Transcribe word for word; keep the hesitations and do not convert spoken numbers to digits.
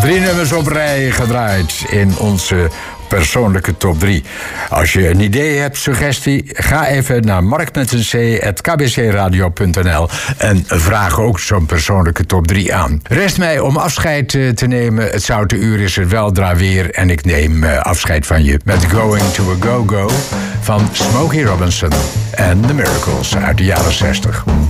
Drie nummers op rij gedraaid in onze persoonlijke top drie. Als je een idee hebt, suggestie, ga even naar mark met een c at k b c radio punt n l en vraag ook zo'n persoonlijke top drie aan. Rest mij om afscheid te nemen. Het zoute uur is er weldra weer en ik neem afscheid van je met Going to a Go-Go van Smokey Robinson en The Miracles uit de jaren zestig.